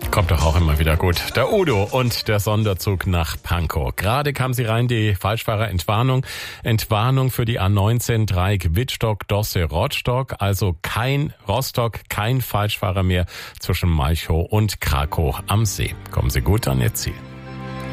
Kommt doch auch immer wieder gut. Der Udo und der Sonderzug nach Pankow. Gerade kam sie rein, die Falschfahrer-Entwarnung. Entwarnung für die A19 Dreieck Wittstock, Dosse, Rostock. Also kein Rostock, kein Falschfahrer mehr zwischen Malchow und Krakow am See. Kommen Sie gut an Ihr Ziel.